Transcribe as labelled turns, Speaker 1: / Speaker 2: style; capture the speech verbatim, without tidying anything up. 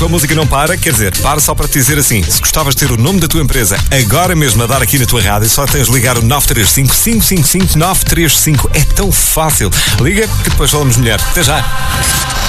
Speaker 1: A música não para, quer dizer, para só para te dizer assim, se gostavas de ter o nome da tua empresa agora mesmo a dar aqui na tua rádio, só tens de ligar o nove três cinco, cinco cinco cinco, nove três cinco. É tão fácil. Liga que depois falamos melhor. Até já.